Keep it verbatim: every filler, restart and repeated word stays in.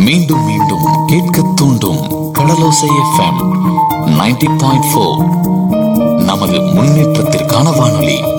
மீண்டும் மீண்டும் கேட்க தூண்டும் கடலோசை எஃப்எம் நைன்டி பாயிண்ட் ஃபோர். நமது முன்னேற்றத்திற்கான வானொலி.